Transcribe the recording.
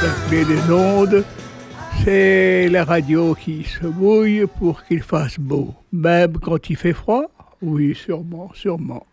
clé des ondes, c'est la radio qui se mouille pour qu'il fasse beau. Même quand il fait froid? Oui, sûrement, sûrement.